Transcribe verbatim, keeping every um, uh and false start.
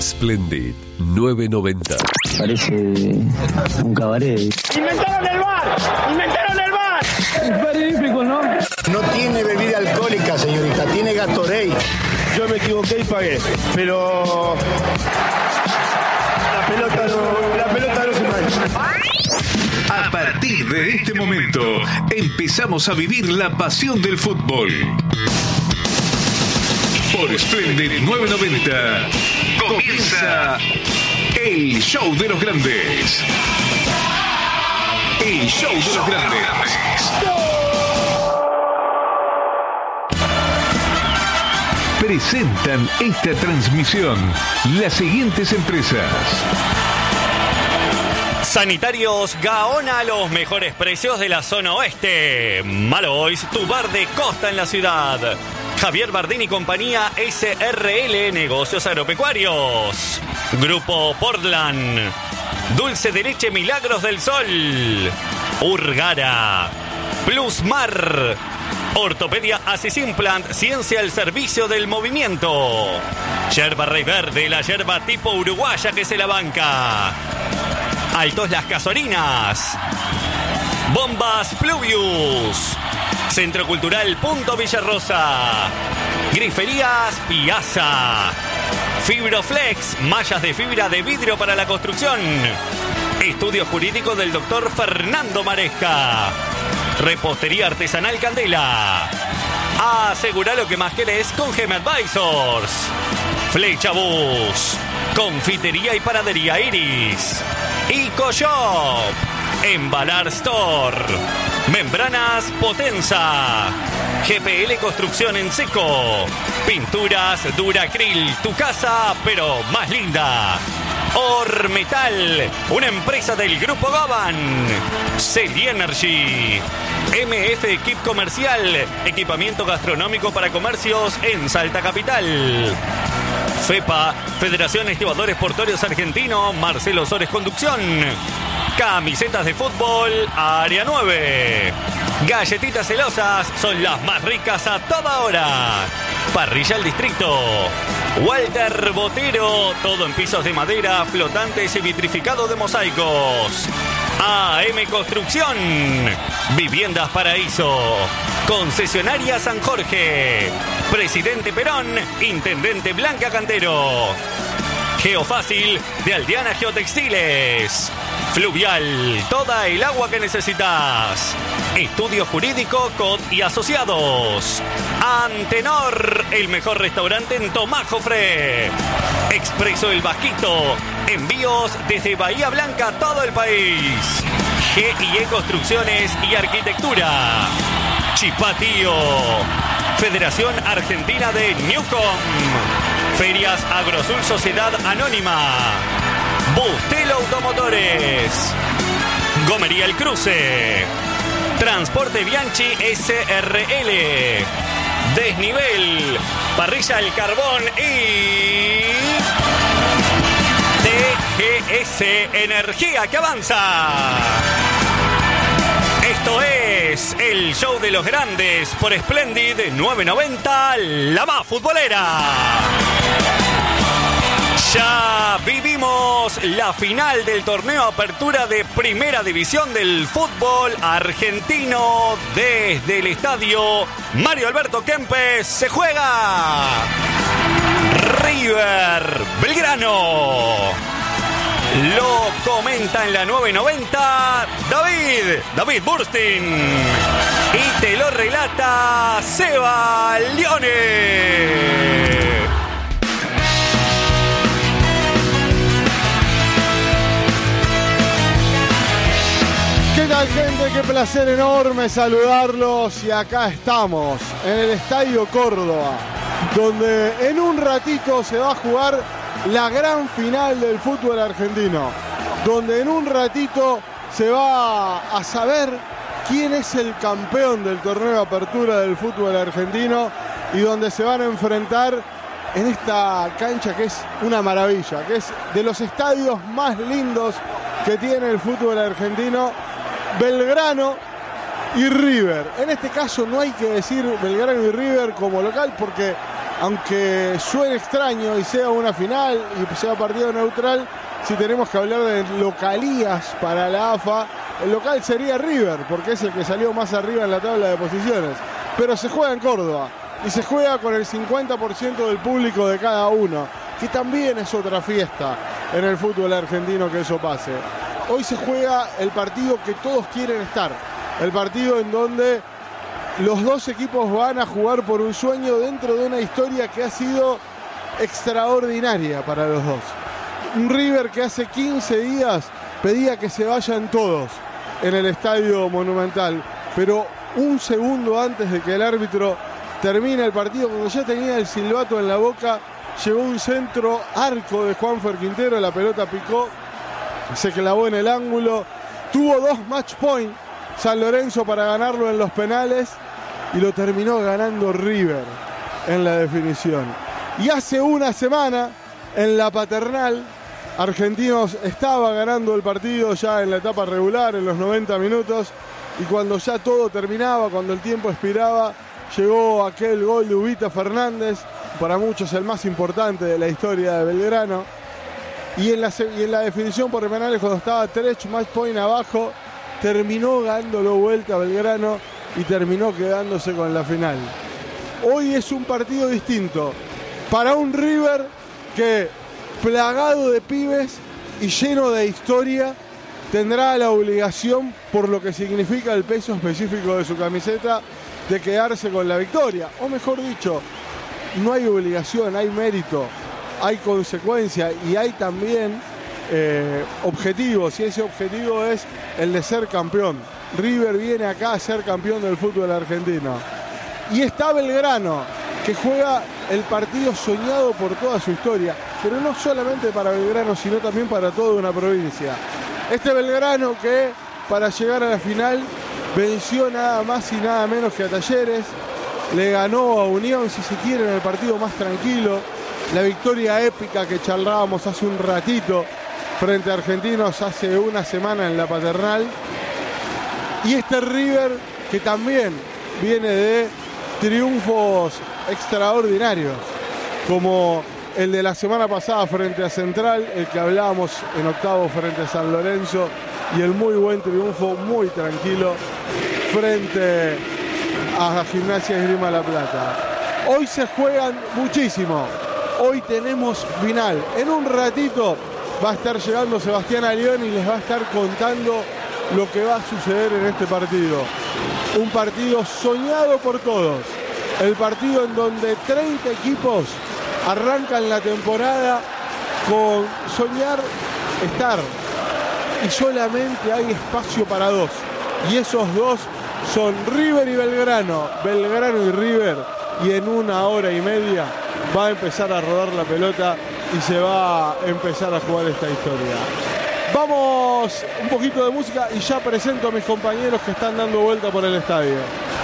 Splendid nueve noventa. Parece un cabaret. ¡Inventaron el bar! ¡Inventaron el bar! Es magnífico, ¿no? No tiene bebida alcohólica, señorita, tiene Gatorade. Yo me equivoqué y pagué, pero la pelota no, la pelota no se mancha. A partir de este momento, empezamos a vivir la pasión del fútbol. Por Splendid nueve noventa comienza el show de los grandes. El show de los grandes. Presentan esta transmisión las siguientes empresas. Sanitarios Gaona, los mejores precios de la zona oeste. Malois, tu bar de costa en la ciudad. Javier Bardín y compañía S R L, negocios agropecuarios. Grupo Portland. Dulce de leche Milagros del Sol. Urgara. Plusmar. Ortopedia Asis Implant, ciencia al servicio del movimiento. Yerba Rey Verde, la yerba tipo uruguaya que se la banca. Altos Las Casorinas. Bombas Pluvius. Centro Cultural Punto Villarrosa. Griferías Piazza. Fibroflex, mallas de fibra de vidrio para la construcción. Estudio jurídico del doctor Fernando Maresca. Repostería artesanal Candela. Asegura lo que más querés con Gem Advisors. Flecha Bus. Confitería y panadería Iris. Icoshop. Embalar Store. Membranas Potenza. G P L Construcción en seco. Pinturas Duracril. Tu casa, pero más linda. Ormetal, una empresa del Grupo Goban. Celi Energy. M F Equip Comercial, equipamiento gastronómico para comercios en Salta Capital. FEPA, Federación Estibadores Portuarios Argentino, Marcelo Sores Conducción. Camisetas de fútbol, Área nueve. Galletitas celosas, son las más ricas a toda hora. Parrilla El Distrito. Walter Botero, todo en pisos de madera, flotantes y vitrificado de mosaicos. A M Construcción. Viviendas Paraíso. Concesionaria San Jorge. Presidente Perón, Intendente Blanca Cantero. Geofácil de Aldeana Geotextiles. Fluvial, toda el agua que necesitas. Estudio Jurídico Cot y Asociados. Antenor, el mejor restaurante en Tomás Jofré. Expreso El Vasquito, envíos desde Bahía Blanca a todo el país. G y E Construcciones y Arquitectura. Chipatío, Federación Argentina de Newcom. Ferias Agrosul Sociedad Anónima. Bustelo Automotores. Gomería El Cruce. Transporte Bianchi S R L. Desnivel. Parrilla El Carbón y T G S Energía que avanza. Esto es el show de los grandes por Splendid nueve noventa, la más futbolera. Ya vivimos la final del torneo Apertura de Primera División del fútbol argentino. Desde el estadio Mario Alberto Kempes se juega River Belgrano. Lo comenta en la nueve noventa David, David Burstin. Y te lo relata Seba Leone. ¿Qué tal, gente? Qué placer enorme saludarlos. Y acá estamos, en el Estadio Córdoba, donde en un ratito se va a jugar la gran final del fútbol argentino, donde en un ratito se va a saber quién es el campeón del torneo de apertura del fútbol argentino y donde se van a enfrentar en esta cancha que es una maravilla, que es de los estadios más lindos que tiene el fútbol argentino, Belgrano y River. En este caso no hay que decir Belgrano y River como local porque aunque suene extraño y sea una final y sea partido neutral, si tenemos que hablar de localías para la A F A, el local sería River, porque es el que salió más arriba en la tabla de posiciones. Pero se juega en Córdoba y se juega con el cincuenta por ciento del público de cada uno, que también es otra fiesta en el fútbol argentino que eso pase. Hoy se juega el partido que todos quieren estar, el partido en donde los dos equipos van a jugar por un sueño dentro de una historia que ha sido extraordinaria para los dos. Un River que hace quince días pedía que se vayan todos en el Estadio Monumental, pero un segundo antes de que el árbitro termine el partido, cuando ya tenía el silbato en la boca, llegó un centro arco de Juanfer Quintero, la pelota picó, se clavó en el ángulo, tuvo dos match point San Lorenzo para ganarlo en los penales y lo terminó ganando River en la definición. Y hace una semana en la Paternal, Argentinos estaba ganando el partido ya en la etapa regular, en los noventa minutos, y cuando ya todo terminaba, cuando el tiempo expiraba, llegó aquel gol de Ubita Fernández, para muchos el más importante de la historia de Belgrano, y en la, y en la definición por penales, cuando estaba tres match point abajo, terminó dándolo vuelta a Belgrano y terminó quedándose con la final. Hoy es un partido distinto para un River que, plagado de pibes y lleno de historia, tendrá la obligación, por lo que significa el peso específico de su camiseta, de quedarse con la victoria. O mejor dicho, no hay obligación, hay mérito, hay consecuencia y hay también eh, objetivos, y ese objetivo es el de ser campeón. River viene acá a ser campeón del fútbol argentino. Y está Belgrano, que juega el partido soñado por toda su historia, pero no solamente para Belgrano, sino también para toda una provincia. Este Belgrano que, para llegar a la final, venció nada más y nada menos que a Talleres, le ganó a Unión, si se quiere, en el partido más tranquilo, la victoria épica que charlábamos hace un ratito frente a Argentinos hace una semana en la Paternal, y este River que también viene de triunfos extraordinarios, como el de la semana pasada frente a Central, el que hablábamos en octavo frente a San Lorenzo, y el muy buen triunfo, muy tranquilo, frente a Gimnasia y Esgrima La Plata. Hoy se juegan muchísimo, hoy tenemos final. En un ratito va a estar llegando Sebastián Alión y les va a estar contando lo que va a suceder en este partido. Un partido soñado por todos, el partido en donde treinta equipos arrancan la temporada con soñar estar, y solamente hay espacio para dos, y esos dos son River y Belgrano, Belgrano y River, y en una hora y media va a empezar a rodar la pelota y se va a empezar a jugar esta historia. Vamos un poquito de música y ya presento a mis compañeros que están dando vuelta por el estadio.